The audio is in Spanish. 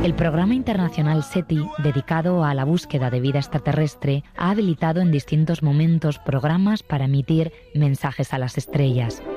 El programa internacional SETI, dedicado a la búsqueda de vida extraterrestre, ha habilitado en distintos momentos programas para emitir mensajes a las estrellas.